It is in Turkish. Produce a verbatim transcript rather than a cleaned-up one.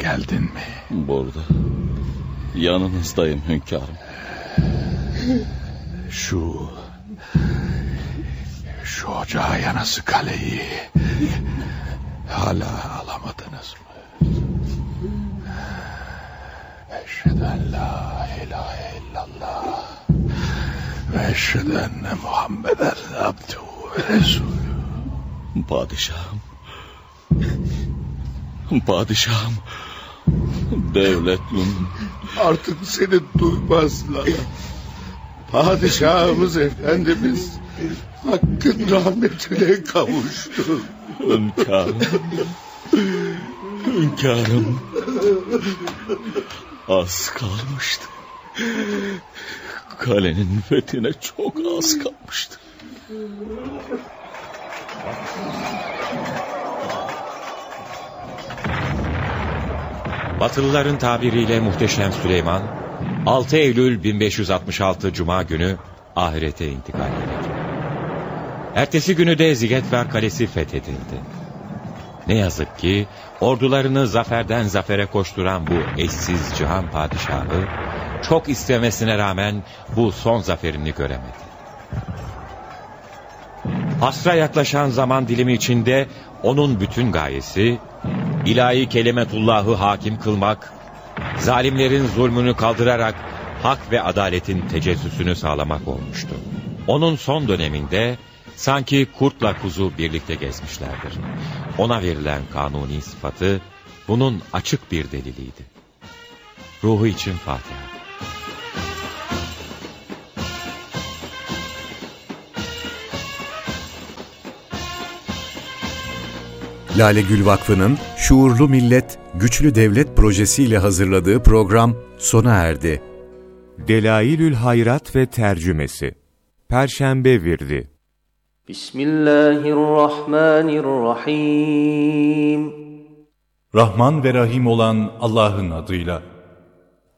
geldin mi? Burada. Yanınızdayım hünkârım. Şu... Şu ocağa yanası kaleyi... hala alamadınız mı? Eşhedü en la ilahe illallah ve eşhedü enne Muhammeden abduhu ve resulü. Padişahım. Padişahım. Devletlum. Artık seni duymazlar. Padişahımız efendimiz Hakk'ın rahmetine kavuştu. Hünkârım. Hünkârım. Az kalmıştı. Kalenin fethine çok az kalmıştı. Batılıların tabiriyle Muhteşem Süleyman, altı Eylül bin beş yüz altmış altı Cuma günü ahirete intikal etti. Ertesi günü de Zigetver Kalesi fethedildi. Ne yazık ki ordularını zaferden zafere koşturan bu eşsiz cihan padişahı, çok istemesine rağmen bu son zaferini göremedi. Asra yaklaşan zaman dilimi içinde onun bütün gayesi, ilahi kelimetullahı hakim kılmak, zalimlerin zulmünü kaldırarak hak ve adaletin tecessüsünü sağlamak olmuştu. Onun son döneminde sanki kurtla kuzu birlikte gezmişlerdir. Ona verilen kanuni sıfatı bunun açık bir deliliydi. Ruhu için Fatiha. Lale Gül Vakfı'nın Şuurlu Millet, Güçlü Devlet projesiyle hazırladığı program sona erdi. Delailül Hayrat ve tercümesi. Perşembe virdi. Bismillahirrahmanirrahim. Rahman ve Rahim olan Allah'ın adıyla.